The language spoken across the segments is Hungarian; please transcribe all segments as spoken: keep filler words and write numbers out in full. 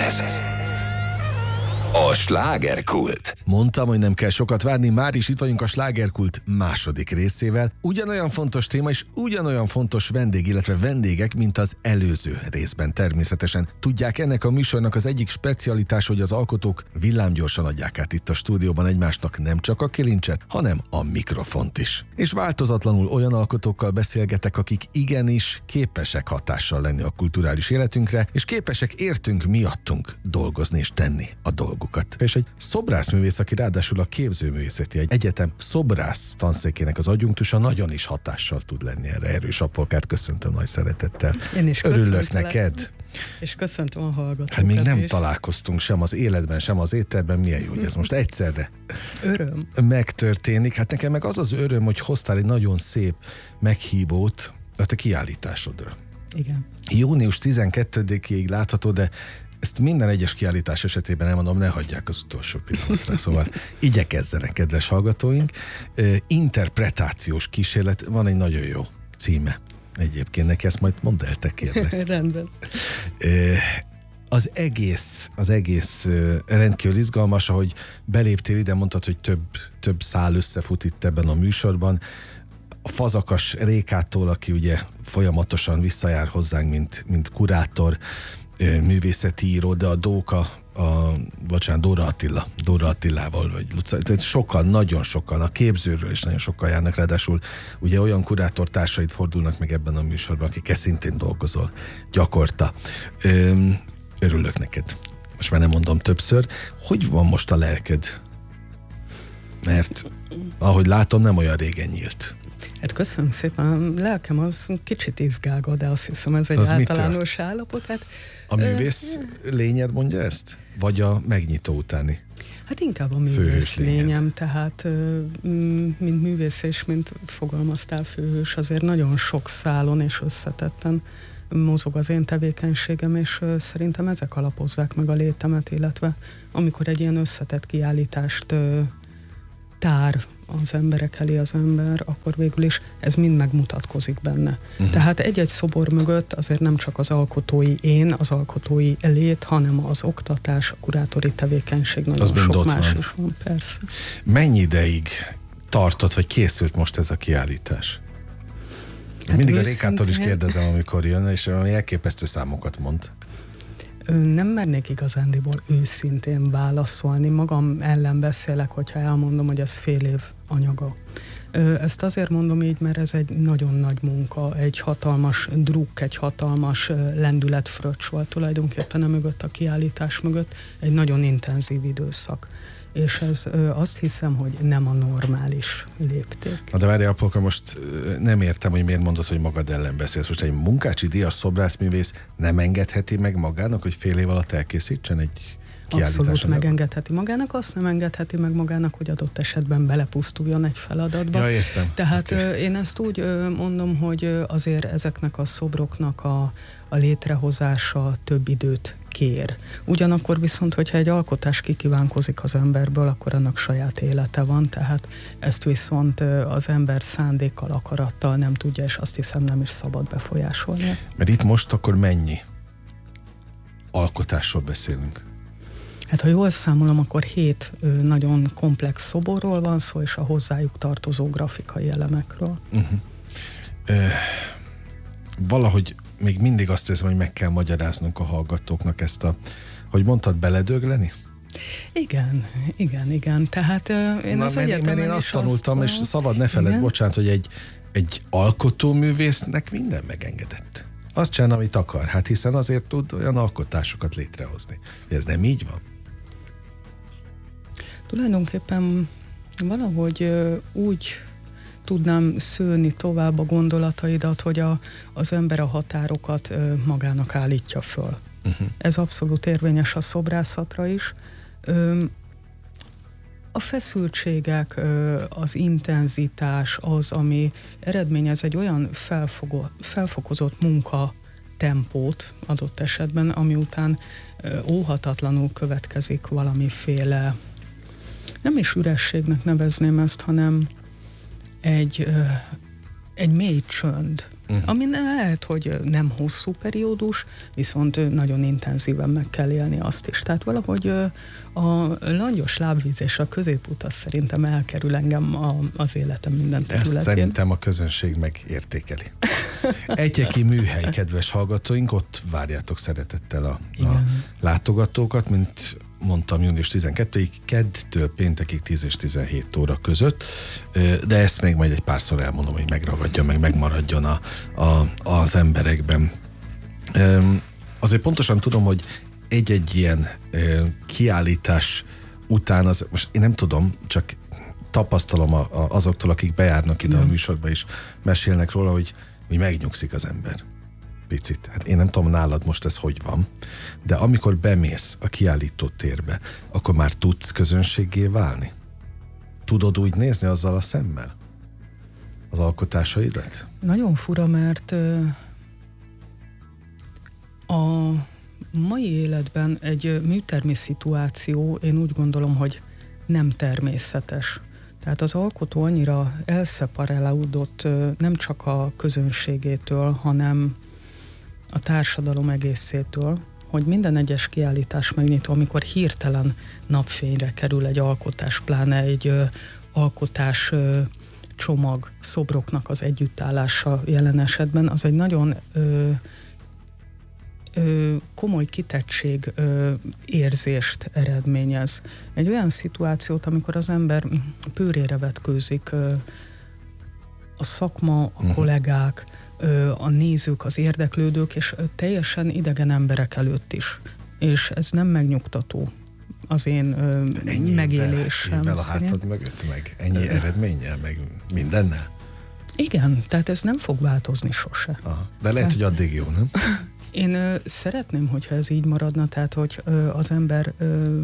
Ez a slágerkult. Mondtam, hogy nem kell sokat várni, már is itt vagyunk a slágerkult második részével. Ugyanolyan fontos téma és ugyanolyan fontos vendég, illetve vendégek, mint az előző részben természetesen. Tudják, ennek a műsornak az egyik specialitás, hogy az alkotók villámgyorsan adják át itt a stúdióban egymásnak nem csak a kilincset, hanem a mikrofont is. És változatlanul olyan alkotókkal beszélgetek, akik igenis képesek hatással lenni a kulturális életünkre, és képesek értünk miattunk dolgozni és tenni a dolgokat. És egy szobrászművész, aki ráadásul a Képzőművészeti Egyetem szobrász tanszékének az adjunktusa, nagyon is hatással tud lenni erre. Erős Apolkát köszöntöm nagy szeretettel. Én is örülök neked. Lettem. És köszöntöm a hallgatókat. Hát még nem is. találkoztunk sem az életben, sem az étterben. Milyen jó, hogy ez most egyszerre öröm megtörténik. Hát nekem meg az az öröm, hogy hoztál egy nagyon szép meghívót a te kiállításodra. Igen. június tizenkettedikéig látható, de ezt minden egyes kiállítás esetében elmondom, ne hagyják az utolsó pillanatra. Szóval igyekezzenek, kedves hallgatóink. Interpretációs kísérlet, van egy nagyon jó címe. Egyébként neki ezt majd mondd el, te kérlek. Rendben. Az egész, az egész rendkívül izgalmas, ahogy beléptél ide, mondtad, hogy több, több szál összefut itt ebben a műsorban. A Fazakas Rékától, aki ugye folyamatosan visszajár hozzánk, mint, mint kurátor, művészeti író, de a Dóka, a, bocsánat, Dóra Attila, Dóra Attilával, vagy Luca, tehát sokan, nagyon sokan, a Képzőről is nagyon sokan járnak, ráadásul ugye olyan kurátor társaid fordulnak meg ebben a műsorban, akikkel szintén dolgozol gyakorta. Öm, örülök neked. Most már nem mondom többször. Hogy van most a lelked? Mert ahogy látom, nem olyan régen nyílt. Hát köszönöm szépen. A lelkem az kicsit izgága, de azt hiszem ez egy az általános mitől? állapot. Hát, a művész ö, lényed mondja ezt? Vagy a megnyitó utáni? Hát inkább a művész lényem, tehát mint művész és mint fogalmaztál főhős, azért nagyon sok szálon és összetetten mozog az én tevékenységem, és szerintem ezek alapozzák meg a létemet, illetve amikor egy ilyen összetett kiállítást tár az emberek elé az ember, akkor végül is ez mind megmutatkozik benne. Uh-huh. Tehát egy-egy szobor mögött azért nem csak az alkotói én, az alkotói lét, hanem az oktatás, a kurátori tevékenység, nagyon az sok más van. is van, persze. Mennyi ideig tartott, vagy készült most ez a kiállítás? Hát mindig őszintén... a Rékától is kérdezem, amikor jön, és valami elképesztő számokat mond. Nem mernék igazándiból őszintén válaszolni. Magam ellen beszélek, hogyha elmondom, hogy ez fél év anyaga. Ezt azért mondom így, mert ez egy nagyon nagy munka, egy hatalmas drukk, egy hatalmas lendületfröccs volt tulajdonképpen a mögött, a kiállítás mögött, egy nagyon intenzív időszak. És ez azt hiszem, hogy nem a normális lépték. Na de várjál, Apolka, most nem értem, hogy miért mondod, hogy magad ellen beszélsz. Most egy Munkácsi díjas szobrászművész nem engedheti meg magának, hogy fél év alatt elkészítsen egy kiállításon? Abszolút megengedheti magának, azt nem engedheti meg magának, hogy adott esetben belepusztuljon egy feladatba. Ja, értem. Tehát okay. én ezt úgy mondom, hogy azért ezeknek a szobroknak a, a létrehozása több időt kér. Ugyanakkor viszont, hogyha egy alkotás kikívánkozik az emberből, akkor annak saját élete van, tehát ezt viszont az ember szándékkal, akarattal nem tudja, és azt hiszem nem is szabad befolyásolni. Mert itt most akkor mennyi alkotásról beszélünk? Hát ha jól számolom, akkor hét nagyon komplex szoborról van szó, és a hozzájuk tartozó grafikai elemekről. Uh-huh. Uh, valahogy még mindig azt érzem, hogy meg kell magyaráznunk a hallgatóknak ezt a, hogy mondtad, beledögleni? Igen, igen, igen. Tehát uh, én Na, az mert, egyetemen mert én azt tanultam, azt, és szabad ne feled, bocsánat, hogy egy, egy alkotóművésznek minden megengedett. Azt csinál, amit akar, hát hiszen azért tud olyan alkotásokat létrehozni. Ez nem így van? Tulajdonképpen valahogy uh, úgy tudnám szőni tovább a gondolataidat, hogy a, az ember a határokat ö, magának állítja föl. Uh-huh. Ez abszolút érvényes a szobrászatra is. Ö, a feszültségek, ö, az intenzitás az, ami eredményez egy olyan felfogó, felfokozott munka tempót adott esetben, ami után ö, óhatatlanul következik valamiféle, nem is ürességnek nevezném ezt, hanem egy, egy mély csönd, Uh-huh. Ami lehet, hogy nem hosszú periódus, viszont nagyon intenzíven meg kell élni azt is. Tehát valahogy a langyos lábvíz és a középút az szerintem elkerül engem a, az életem minden területén. Ezt szerintem a közönség megértékeli. Egyeki műhely, kedves hallgatóink, ott várjátok szeretettel a, a látogatókat, mint mondtam, június tizenkettedikéig, keddtől péntekig tíz és tizenhét óra között, de ezt még majd egy párszor elmondom, hogy megragadjon, meg megmaradjon a, a, az emberekben. Azért pontosan tudom, hogy egy-egy ilyen kiállítás után, az, most én nem tudom, csak tapasztalom a, a, azoktól, akik bejárnak ide a műsorba és mesélnek róla, hogy, hogy megnyugszik az ember. Picit. Hát én nem tudom, nálad most ez hogy van, de amikor bemész a kiállító térbe, akkor már tudsz közönséggé válni? Tudod úgy nézni azzal a szemmel? Az alkotásaidat? Nagyon fura, mert a mai életben egy műtermi szituáció, én úgy gondolom, hogy nem természetes. Tehát az alkotó annyira elszeparálódott nem csak a közönségétől, hanem a társadalom egészétől, hogy minden egyes kiállítás megnyitó, amikor hirtelen napfényre kerül egy alkotás, pláne egy ö, alkotás ö, csomag, szobroknak az együttállása jelen esetben, az egy nagyon ö, ö, komoly kitettség ö, érzést eredményez. Egy olyan szituációt, amikor az ember pőrére vetkőzik, ö, a szakma, a kollégák, a nézők, az érdeklődők, és teljesen idegen emberek előtt is. És ez nem megnyugtató az én megélésem. Évvel a hátad mögött, meg ennyi eredménnyel, meg mindennel? Igen, tehát ez nem fog változni sose. Aha. De lehet, tehát, hogy addig jó, nem? Én ö, szeretném, hogyha ez így maradna, tehát hogy ö, az ember ö,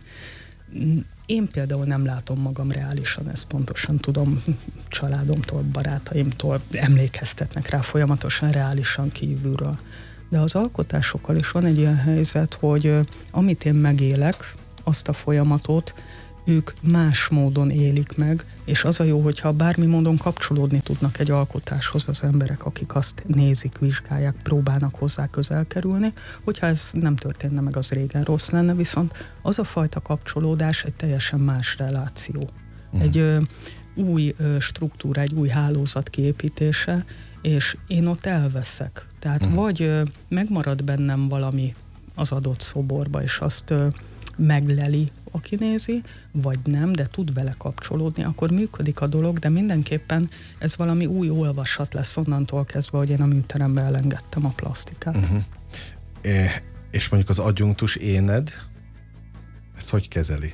én például nem látom magam reálisan, ezt pontosan tudom, családomtól, barátaimtól emlékeztetnek rá folyamatosan reálisan kívülről. De az alkotásokkal is van egy ilyen helyzet, hogy amit én megélek, azt a folyamatot, ők más módon élik meg, és az a jó, hogyha bármi módon kapcsolódni tudnak egy alkotáshoz az emberek, akik azt nézik, vizsgálják, próbálnak hozzá közel kerülni. Hogyha ez nem történne meg, az régen rossz lenne, viszont az a fajta kapcsolódás egy teljesen más reláció. Mm. Egy ö, új ö, struktúra, egy új hálózat kiépítése, és én ott elveszek. Tehát mm. vagy ö, megmarad bennem valami az adott szoborba, és azt ö, megleli, aki nézi, vagy nem, de tud vele kapcsolódni, akkor működik a dolog, de mindenképpen ez valami új olvasat lesz onnantól kezdve, hogy én a műterembe elengedtem a plasztikát. Uh-huh. É, és mondjuk az adjunktus éned, ezt hogy kezeli?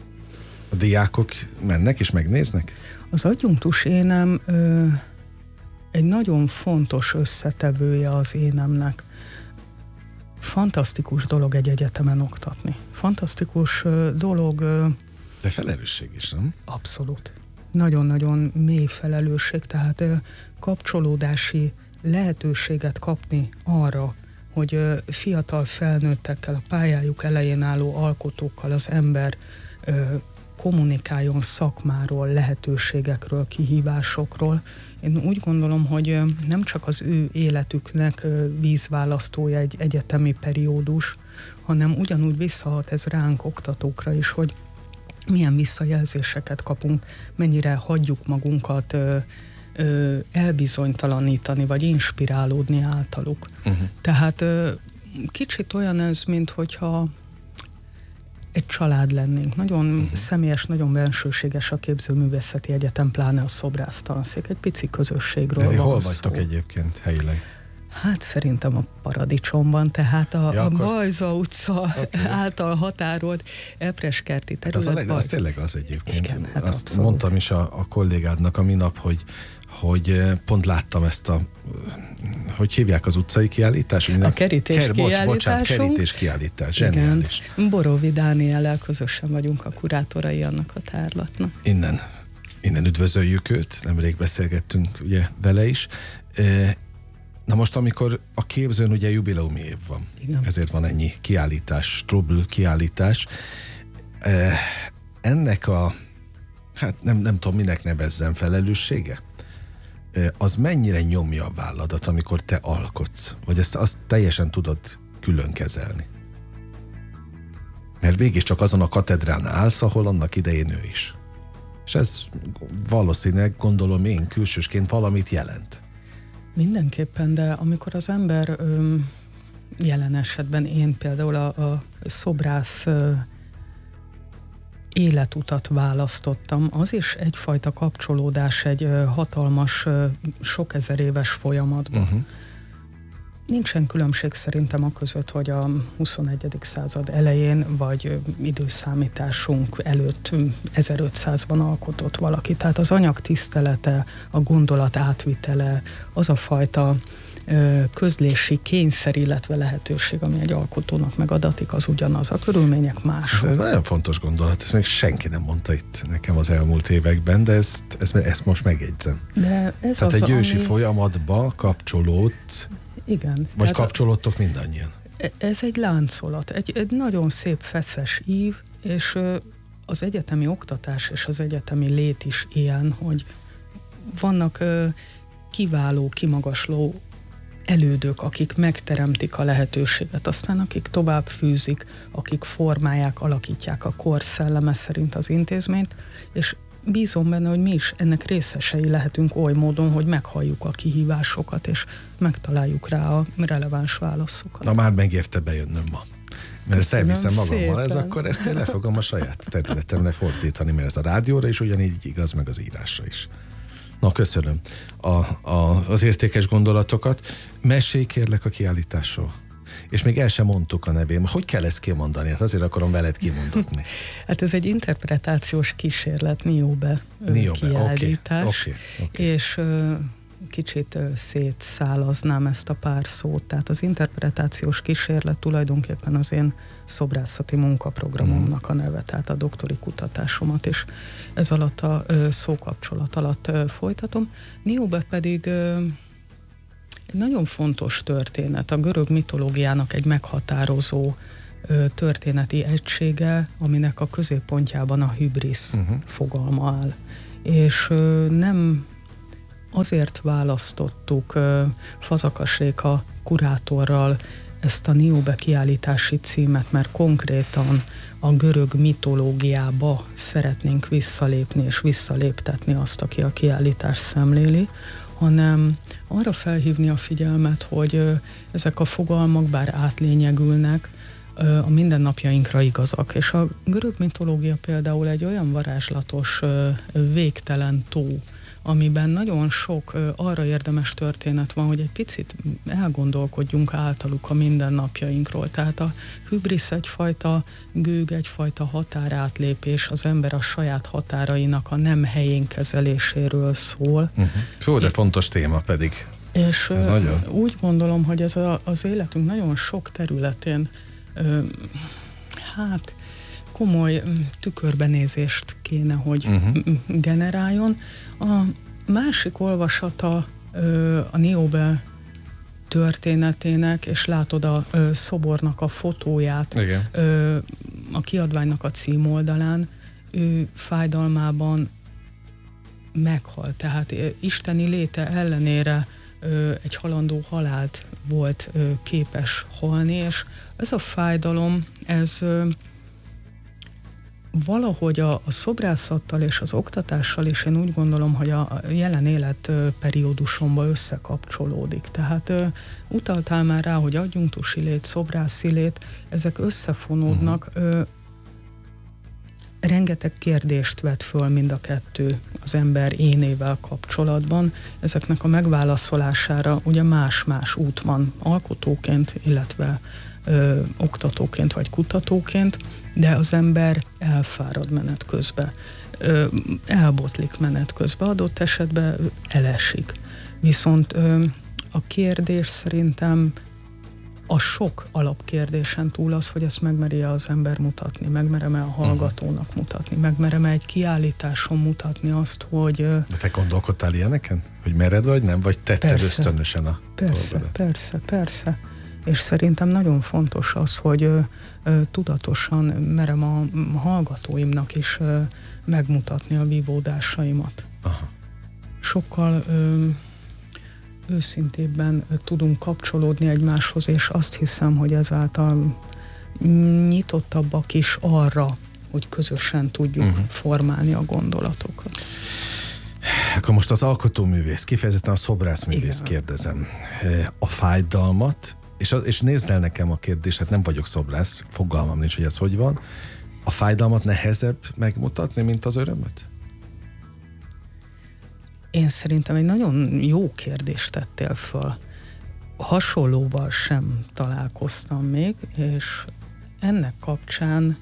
A diákok mennek és megnéznek? Az adjunktus énem ö, egy nagyon fontos összetevője az énemnek. Fantasztikus dolog egy egyetemen oktatni. Fantasztikus uh, dolog... Uh, De felelősség is, nem? Abszolút. Nagyon-nagyon mély felelősség, tehát uh, kapcsolódási lehetőséget kapni arra, hogy uh, fiatal felnőttekkel, a pályájuk elején álló alkotókkal az ember uh, kommunikáljon szakmáról, lehetőségekről, kihívásokról. Én úgy gondolom, hogy nem csak az ő életüknek vízválasztója egy egyetemi periódus, hanem ugyanúgy visszahat ez ránk, oktatókra is, hogy milyen visszajelzéseket kapunk, mennyire hagyjuk magunkat ö, ö, elbizonytalanítani, vagy inspirálódni általuk. Uh-huh. Tehát ö, kicsit olyan ez, mint hogyha egy család lennénk. Nagyon uh-huh. személyes, nagyon bensőséges a Képzőművészeti Egyetem, pláne a szobrásztanszék. Egy pici közösségről de van hol szó. vagytok egyébként helyileg? Hát szerintem a Paradicsomban, tehát a, ja, a Bajza utca okay. által határolt Epreskerti terület. Hát az, a, az tényleg az egyébként. Igen, hát azt abszolút. Mondtam is a, a kollégádnak a minap, hogy hogy pont láttam ezt a, hogy hívják az utcai kiállítás? A kerítés Ker, kiállításunk. Bocs, bocsánat, kerítés kiállítás. Zseniális. Igen. Borovi Dániellel közösen vagyunk a kurátorai annak a tárlatnak. Innen, innen üdvözöljük őt, nemrég beszélgettünk ugye vele is. Na most, amikor a Képzőn ugye jubileumi év van, igen. ezért van ennyi kiállítás, Trouble kiállítás. Ennek a, hát nem, nem tudom, minek nevezzem, felelőssége? az mennyire nyomja a válladat, amikor te alkotsz? Vagy ezt azt teljesen tudod külön kezelni? Mert végig csak azon a katedrán állsz, ahol annak idején ő is. És ez valószínűleg, gondolom én, külsősként valamit jelent. Mindenképpen, de amikor az ember öm, jelen esetben én például a, a szobrász ö, életutat választottam, az is egyfajta kapcsolódás egy ö, hatalmas, ö, sok ezer éves folyamatban. Uh-huh. Nincsen különbség szerintem a között, hogy a huszonegyedik század elején, vagy időszámításunk előtt ezerötszázban alkotott valaki. Tehát az anyag tisztelete, a gondolat átvitele, az a fajta ö, közlési kényszer, illetve lehetőség, ami egy alkotónak megadatik, az ugyanaz. A körülmények mások. Ez, ez nagyon fontos gondolat, ezt még senki nem mondta itt nekem az elmúlt években, de ezt, ezt, ezt most megjegyzem. De ez Tehát az, egy ősi ami... folyamatba kapcsolódsz. Igen. Vagy kapcsolódtok mindannyian? Ez egy láncolat, egy, egy nagyon szép feszes ív, és az egyetemi oktatás és az egyetemi lét is ilyen, hogy vannak kiváló, kimagasló elődök, akik megteremtik a lehetőséget, aztán akik tovább fűzik, akik formálják, alakítják a kor szelleme szerint az intézményt, és bízom benne, hogy mi is ennek részesei lehetünk oly módon, hogy meghalljuk a kihívásokat, és megtaláljuk rá a releváns válaszokat. Na már megérte bejönnöm ma. Mert ezt elviszem magammal, szépen. ez akkor ezt én le fogom a saját területemre fordítani, mert ez a rádióra is ugyanígy igaz, meg az írásra is. Na, köszönöm a, a, az értékes gondolatokat. Mesélj kérlek a kiállításról. És még el sem mondtuk a nevén. Hogy kell ezt kimondani? Hát azért akarom veled kimondatni. Hát ez egy interpretációs kísérlet, Niobe, Niobe kiállítás. Okay, okay, okay. És uh, kicsit uh, szétszálaznám ezt a pár szót. Tehát az interpretációs kísérlet tulajdonképpen az én szobrászati munkaprogramomnak a neve, tehát a doktori kutatásomat is ez alatt a uh, szókapcsolat alatt uh, folytatom. Niobe pedig uh, egy nagyon fontos történet, a görög mitológiának egy meghatározó ö, történeti egysége, aminek a középpontjában a hübrisz uh-huh. fogalma áll. És ö, nem azért választottuk ö, Fazakas Réka kurátorral ezt a Niobe kiállítási címet, mert konkrétan a görög mitológiába szeretnénk visszalépni és visszaléptetni azt, aki a kiállítást szemléli, hanem arra felhívni a figyelmet, hogy ö, ezek a fogalmak bár átlényegülnek, ö, a mindennapjainkra igazak. És a görög mitológia például egy olyan varázslatos, ö, végtelen tó, amiben nagyon sok ö, arra érdemes történet van, hogy egy picit elgondolkodjunk általuk a mindennapjainkról. Tehát a hübrisz egyfajta gőg, egyfajta határátlépés, az ember a saját határainak a nem helyén kezeléséről szól. Uh-huh. Fú, de fontos téma pedig. És ez ö, nagyon. úgy gondolom, hogy ez a, az életünk nagyon sok területén ö, hát komoly tükörbenézést kéne, hogy uh-huh. generáljon. A másik olvasata ö, a Niobe történetének, és látod a ö, szobornak a fotóját ö, a kiadványnak a címoldalán, ő fájdalmában meghalt. Tehát ö, isteni léte ellenére ö, egy halandó halált volt ö, képes halni, és ez a fájdalom, ez ö, valahogy a, a szobrászattal és az oktatással is én úgy gondolom, hogy a jelen életperiódusomban összekapcsolódik. Tehát ö, utaltál már rá, hogy adjunktusi lét, szobrászi lét, ezek összefonódnak. Ö, rengeteg kérdést vet föl mind a kettő az ember énével kapcsolatban. Ezeknek a megválaszolására ugye más-más út van alkotóként, illetve ö, oktatóként vagy kutatóként, de az ember elfárad menet közben, ö, elbotlik menet közben, adott esetben elesik. Viszont ö, a kérdés szerintem a sok alapkérdésen túl az, hogy ezt megmeri-e az ember mutatni, megmerem-e a hallgatónak mutatni, megmerem-e egy kiállításon mutatni azt, hogy... De te gondolkodtál ilyeneken? Hogy mered vagy, nem? Vagy tetted persze, ösztönösen a Persze, dolgodat? persze, persze. És szerintem nagyon fontos az, hogy ö, ö, tudatosan merem a hallgatóimnak is ö, megmutatni a vívódásaimat. Aha. Sokkal... Ö, őszintébben tudunk kapcsolódni egymáshoz, és azt hiszem, hogy ezáltal nyitottabbak is arra, hogy közösen tudjuk uh-huh. formálni a gondolatokat. Akkor most az alkotóművész, kifejezetten a szobrászművész kérdezem. A fájdalmat, és, az, és nézd el nekem a kérdést, hát nem vagyok szobrász, fogalmam nincs, hogy ez hogy van. A fájdalmat nehezebb megmutatni, mint az örömöt? Én szerintem egy nagyon jó kérdést tettél föl. Hasonlóval sem találkoztam még, és ennek kapcsán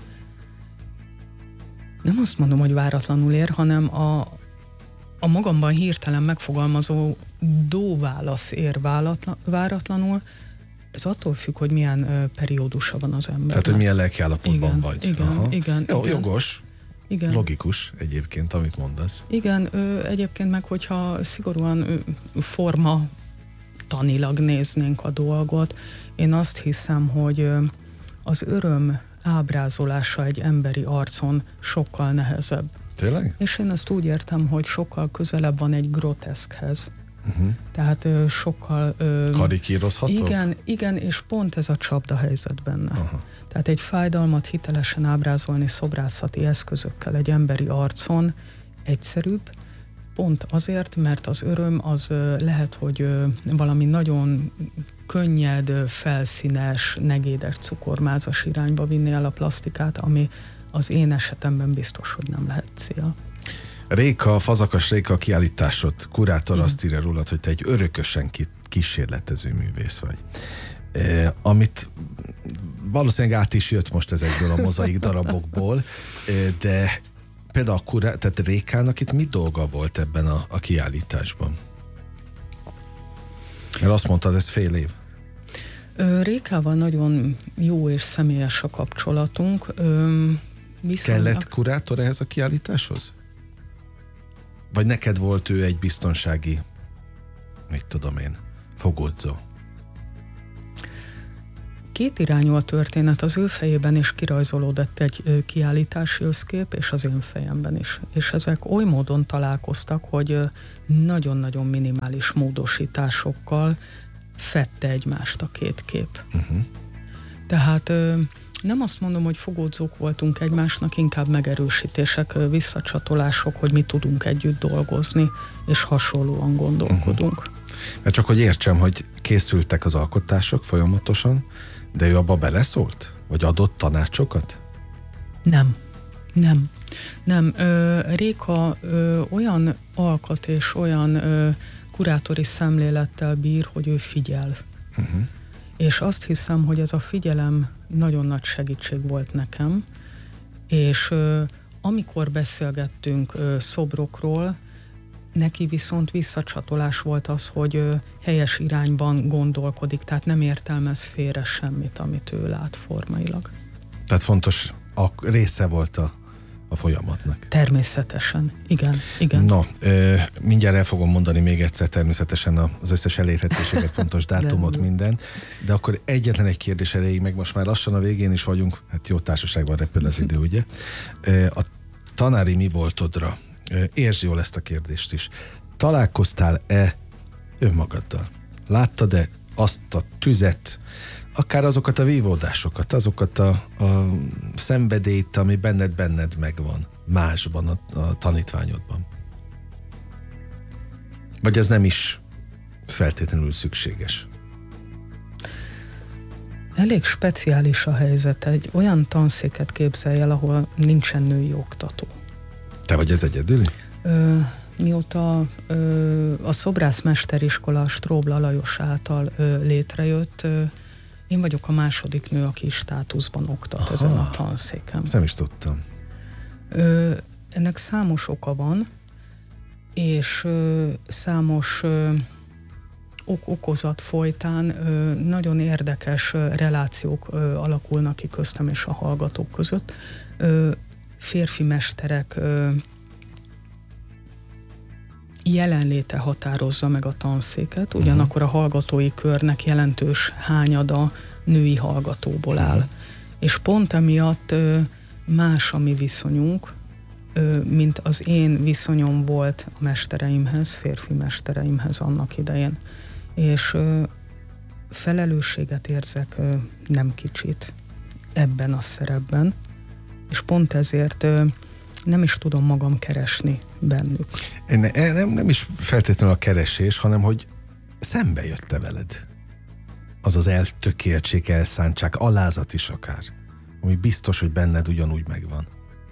nem azt mondom, hogy váratlanul ér, hanem a, a magamban hirtelen megfogalmazó dóválasz ér váratlan, váratlanul. Ez attól függ, hogy milyen ö, periódusa van az embernek. Tehát, hogy milyen lelkiállapotban igen, vagy. Igen, Aha. igen. Jó, igen. jogos. Igen. Logikus egyébként, amit mondasz. Igen, ö, egyébként meg, hogyha szigorúan ö, forma tanilag néznénk a dolgot, én azt hiszem, hogy ö, az öröm ábrázolása egy emberi arcon sokkal nehezebb. Tényleg? És én ezt úgy értem, hogy sokkal közelebb van egy groteszkhez. Uh-huh. Tehát ö, sokkal... Ö, karikírozhatóbb? Igen, igen, és pont ez a csapda helyzet benne. Aha. Tehát egy fájdalmat hitelesen ábrázolni szobrászati eszközökkel egy emberi arcon egyszerűbb, pont azért, mert az öröm az ö, lehet, hogy ö, valami nagyon könnyed, ö, felszínes, negédes, cukormázas irányba vinni el a plastikát, ami az én esetemben biztos, hogy nem lehet cél. Réka, Fazakas Réka kiállításod, kurátor azt írja rólad, hogy te egy örökösen kísérletező művész vagy. Eh, amit valószínűleg át is jött most ezekből a mozaik darabokból, eh, de például a kurá, tehát Rékának itt mi dolga volt ebben a, a kiállításban? Mert azt mondtad, ez fél év. Rékával nagyon jó és személyes a kapcsolatunk. Viszonylag... Kellett kurátor ehhez a kiállításhoz? Vagy neked volt ő egy biztonsági, mit tudom én, fogódzó? Két irányú a történet, az ő fejében is kirajzolódott egy kiállítási összkép, és az én fejemben is. És ezek oly módon találkoztak, hogy nagyon-nagyon minimális módosításokkal fedte egymást a két kép. Uh-huh. Tehát nem azt mondom, hogy fogódzók voltunk egymásnak, inkább megerősítések, visszacsatolások, hogy mi tudunk együtt dolgozni, és hasonlóan gondolkodunk. Uh-huh. Mert csak hogy értsem, hogy készültek az alkotások folyamatosan, de ő abba beleszólt? Vagy adott tanácsokat? Nem. Nem. Nem. Ö, Réka ö, olyan alkat és olyan ö, kurátori szemlélettel bír, hogy ő figyel. Uh-huh. És azt hiszem, hogy ez a figyelem nagyon nagy segítség volt nekem, és ö, amikor beszélgettünk ö, szobrokról, neki viszont visszacsatolás volt az, hogy ö, helyes irányban gondolkodik, tehát nem értelmez félre semmit, amit ő lát formailag. Tehát fontos, a része volt a, a folyamatnak. Természetesen, igen, igen. No, ö, mindjárt el fogom mondani még egyszer természetesen az összes elérhetőséget, fontos dátumot, de, minden, de akkor egyetlen egy kérdés erejéig, meg most már lassan a végén is vagyunk, hát jó társaságban repül az idő, ugye? A tanári mi voltodra, értsd jól ezt a kérdést is. Találkoztál-e önmagaddal? Láttad-e azt a tüzet, akár azokat a vívódásokat, azokat a, a szenvedélyt, ami benned benned megvan, másban, a, a tanítványodban? Vagy ez nem is feltétlenül szükséges? Elég speciális a helyzet. Egy olyan tanszéket képzelj el, ahol nincsen női oktató. Te vagy ez egyedüli? Ö, mióta ö, a szobrászmesteriskola Stróbla Lajos által ö, létrejött, ö, én vagyok a második nő, aki státuszban oktat. Aha, ezen a tanszéken. Ezt nem is tudtam. Ö, ennek számos oka van, és ö, számos ö, ok-okozat folytán ö, nagyon érdekes ö, relációk ö, alakulnak ki köztem és a hallgatók között. Ö, férfi mesterek ö, jelenléte határozza meg a tanszéket, ugyanakkor a hallgatói körnek jelentős hányada női hallgatóból áll. Uh-huh. És pont emiatt ö, más a mi viszonyunk, ö, mint az én viszonyom volt a mestereimhez, férfi mestereimhez annak idején. És ö, felelősséget érzek ö, nem kicsit ebben a szerepben, és pont ezért ö, nem is tudom magam keresni bennük. Ne, nem, nem is feltétlenül a keresés, hanem hogy szembe jött-e veled az az eltökéltség, elszántság, alázat is akár, ami biztos, hogy benned ugyanúgy megvan.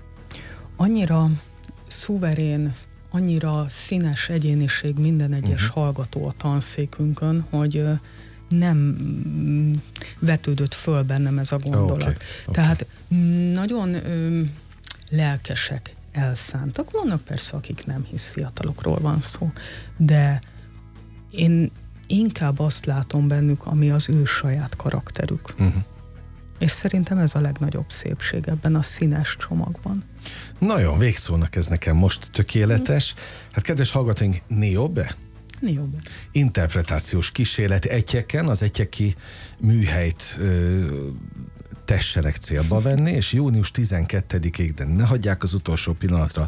Annyira szuverén, annyira színes egyéniség minden egyes uh-huh. hallgató a tanszékünkön, hogy ö, nem mm, vetődött föl bennem ez a gondolat. Okay, okay. Tehát nagyon ö, lelkesek, elszántak. Vannak persze, akik nem, hisz fiatalokról van szó, de én inkább azt látom bennük, ami az ő saját karakterük. Uh-huh. És szerintem ez a legnagyobb szépség ebben a színes csomagban. Nagyon, végszónak ez nekem most tökéletes. Hát kedves hallgatóink, Niobe? Niobe. Interpretációs kísérlet Etyeken, az etyeki műhelyt ö, tessenek célba venni, és június tizenkettedikéig, de ne hagyják az utolsó pillanatra,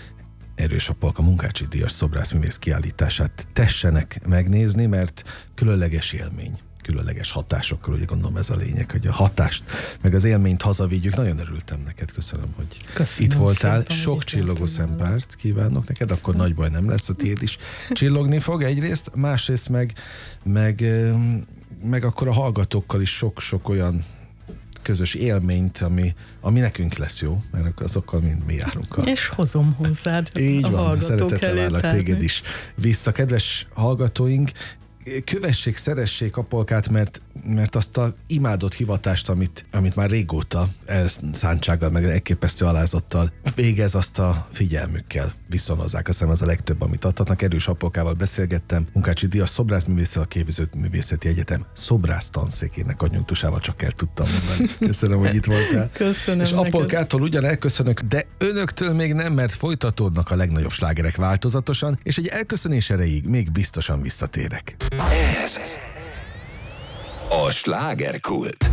Erős Apolka Munkácsi díjas szobrászművész kiállítását tessenek megnézni, mert különleges élmény, különleges hatásokkal, ugye gondolom ez a lényeg, hogy a hatást, meg az élményt hazavigyük. Nagyon örültem neked, köszönöm, hogy köszönöm, itt voltál. Szépen, sok csillogó szempárt kívánok neked, akkor nagy baj nem lesz, a tiéd is csillogni fog egyrészt, másrészt meg, meg, meg akkor a hallgatókkal is sok-sok olyan közös élményt, ami, ami nekünk lesz jó, mert azokkal mind mi járunk. A... És hozom hozzád. Így van, szeretettel várlak téged is vissza. Kedves hallgatóink, kövessék, szeressék Apolkát, mert, mert azt a imádott hivatást, amit, amit már régóta elszántsággal, meg elképesztő alázattal végez, azt a figyelmükkel viszonozzák. Azt hiszem, az a legtöbb, amit adhatnak. Erős Apolkával beszélgettem, Munkácsi díjas szobrászművésszel, a Képzőművészeti Egyetem szobrász tanszékének kanyújtusával csak el tudtam mondani. Köszönöm, hogy itt voltál. Köszönöm. És Apolkától ugyan elköszönök, de önöktől még nem, mert folytatódnak a legnagyobb slágerek változatosan, és egy elköszönés erejéig még biztosan visszatérek. Ez a slágerkult.